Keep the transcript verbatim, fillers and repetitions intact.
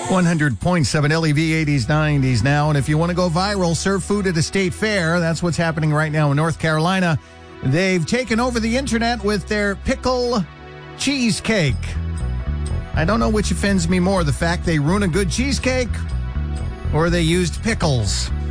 one hundred point seven L E V eighties, nineties now. And if you want to go viral, serve food at a state fair. That's what's happening right now in North Carolina. They've taken over the internet with their pickle cheesecake. I don't know which offends me more, the fact they ruin a good cheesecake or they used pickles.